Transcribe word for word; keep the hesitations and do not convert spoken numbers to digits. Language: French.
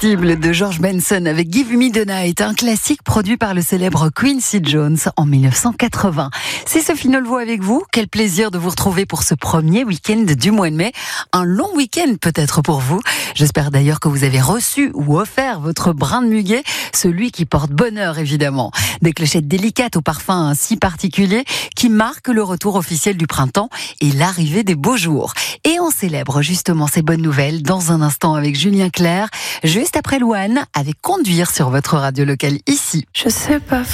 Irrésistible de George Benson avec Give Me the Night, un classique produit par le célèbre Quincy Jones en mille neuf cent quatre-vingts. C'est Sophie Nolvo avec vous. Quel plaisir de vous retrouver pour ce premier week-end du mois de mai. Un long week-end peut-être pour vous. J'espère d'ailleurs que vous avez reçu ou offert votre brin de muguet, celui qui porte bonheur évidemment. Des clochettes délicates au parfum si particulier qui marquent le retour officiel du printemps et l'arrivée des beaux jours. Et on célèbre justement ces bonnes nouvelles dans un instant avec Julien Clerc, juste après Louane, avec Conduire sur votre radio locale ici. Je sais pas